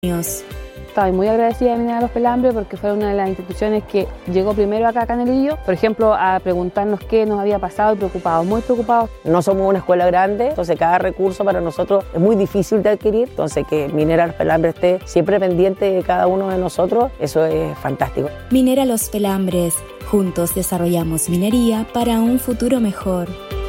Estoy muy agradecida de Minera Los Pelambres porque fue una de las instituciones que llegó primero acá a Canelillo, por ejemplo, a preguntarnos qué nos había pasado y preocupados, muy preocupados. No somos una escuela grande, entonces cada recurso para nosotros es muy difícil de adquirir, entonces que Minera Los Pelambres esté siempre pendiente de cada uno de nosotros, eso es fantástico. Minera Los Pelambres, juntos desarrollamos minería para un futuro mejor.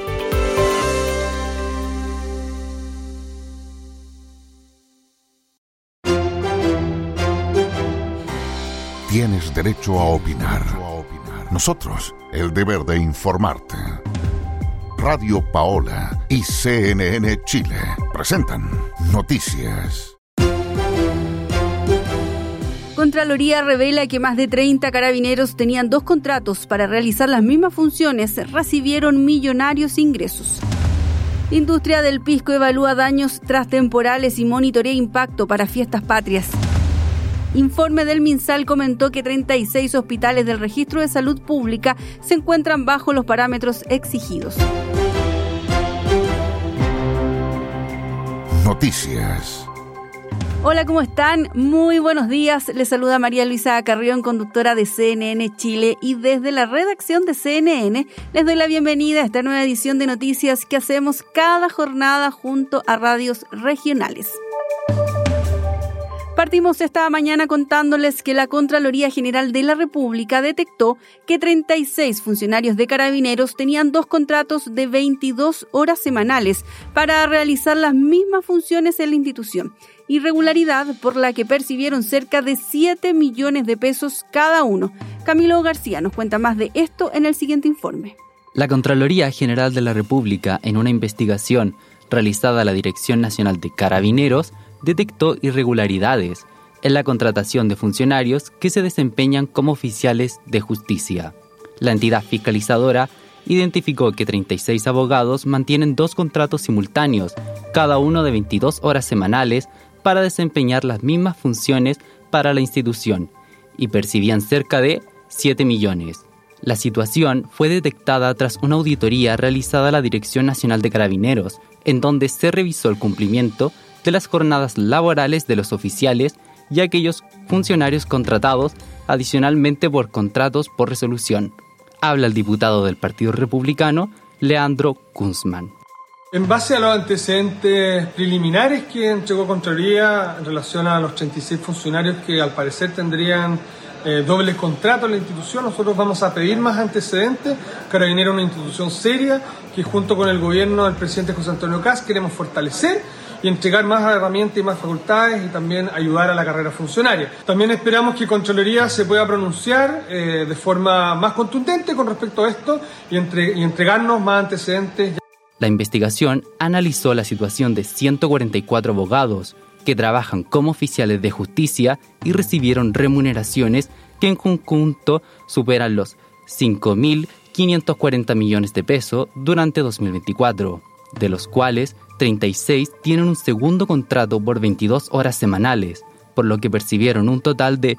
Tienes derecho a opinar. Nosotros, el deber de informarte. Radio Paola y CNN Chile presentan Noticias. Contraloría revela que más de 30 carabineros tenían 2 contratos para realizar las mismas funciones, recibieron millonarios ingresos. Industria del Pisco evalúa daños trastemporales y monitorea impacto para fiestas patrias. Informe del MinSal comentó que 36 hospitales del Registro de Salud Pública se encuentran bajo los parámetros exigidos. Noticias. Hola, ¿cómo están? Muy buenos días. Les saluda María Luisa Carrión, conductora de CNN Chile, y desde la redacción de CNN les doy la bienvenida a esta nueva edición de noticias que hacemos cada jornada junto a radios regionales. Partimos esta mañana contándoles que la Contraloría General de la República detectó que 36 funcionarios de Carabineros tenían 2 contratos de 22 horas semanales para realizar las mismas funciones en la institución, irregularidad por la que percibieron cerca de 7 millones de pesos cada uno. Camilo García nos cuenta más de esto en el siguiente informe. La Contraloría General de la República, en una investigación realizada a la Dirección Nacional de Carabineros, detectó irregularidades en la contratación de funcionarios que se desempeñan como oficiales de justicia. La entidad fiscalizadora identificó que 36 abogados mantienen 2 contratos simultáneos, cada uno de 22 horas semanales, para desempeñar las mismas funciones para la institución, y percibían cerca de 7 millones. La situación fue detectada tras una auditoría realizada a la Dirección Nacional de Carabineros, en donde se revisó el cumplimiento de las jornadas laborales de los oficiales y aquellos funcionarios contratados adicionalmente por contratos por resolución. Habla el diputado del Partido Republicano, Leandro Kunzman. En base a los antecedentes preliminares que entregó Contraloría en relación a los 36 funcionarios que al parecer tendrían doble contrato en la institución, nosotros vamos a pedir más antecedentes. Carabineros es una institución seria que junto con el gobierno del presidente José Antonio Kast queremos fortalecer y entregar más herramientas y más facultades y también ayudar a la carrera funcionaria. También esperamos que Contraloría se pueda pronunciar de forma más contundente con respecto a esto y entregarnos más antecedentes. La investigación analizó la situación de 144 abogados que trabajan como oficiales de justicia y recibieron remuneraciones que en conjunto superan los 5.540 millones de pesos durante 2024, de los cuales 36 tienen un segundo contrato por 22 horas semanales, por lo que percibieron un total de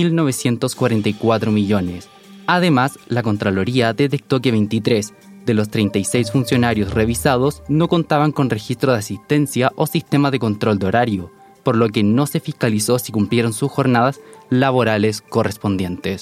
1.944 millones. Además, la Contraloría detectó que 23 de los 36 funcionarios revisados no contaban con registro de asistencia o sistema de control de horario, por lo que no se fiscalizó si cumplieron sus jornadas laborales correspondientes.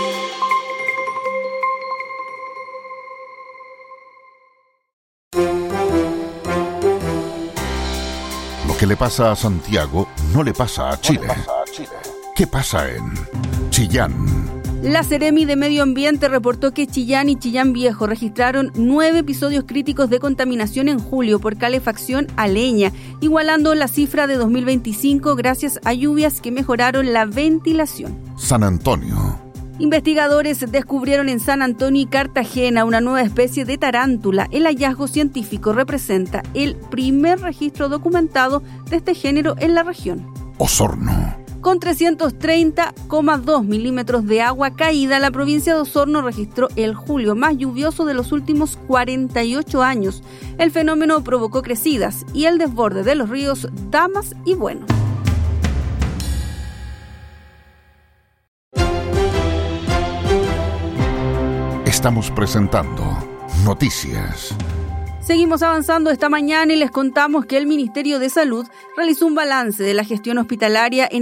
Lo que le pasa a Santiago no le pasa a Chile. ¿Qué pasa en Chillán? La Seremi de Medio Ambiente reportó que Chillán y Chillán Viejo registraron 9 episodios críticos de contaminación en julio por calefacción a leña, igualando la cifra de 2025 gracias a lluvias que mejoraron la ventilación. San Antonio. Investigadores descubrieron en San Antonio y Cartagena una nueva especie de tarántula. El hallazgo científico representa el primer registro documentado de este género en la región. Osorno. Con 330,2 milímetros de agua caída, la provincia de Osorno registró el julio más lluvioso de los últimos 48 años. El fenómeno provocó crecidas y el desborde de los ríos Damas y Bueno. Estamos presentando Noticias. Seguimos avanzando esta mañana y les contamos que el Ministerio de Salud realizó un balance de la gestión hospitalaria en